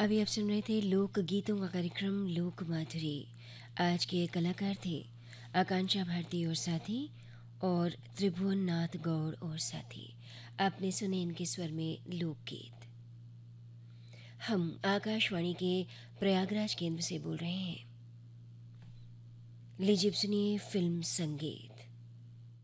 अभी आप सुन रहे थे लोक गीतों का कार्यक्रम लोक माधुरी। आज के कलाकार थे आकांक्षा भारती और साथी, और त्रिभुवन नाथ गौड़ और साथी। आपने सुने इनके स्वर में लोकगीत। हम आकाशवाणी के प्रयागराज केंद्र से बोल रहे हैं। लीजिए अब सुनिए फिल्म संगीत।